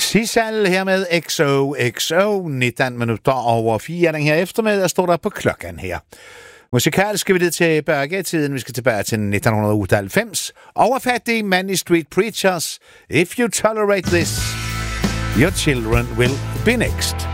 Sissal her med XOXO, 19 minutter over 4 den her eftermiddag, står der på klokken her. Musikalsk skal vi det tilbage i tiden. Vi skal tilbage til 1998. Overfattige Manny Street Preachers. If you tolerate this, your children will be next.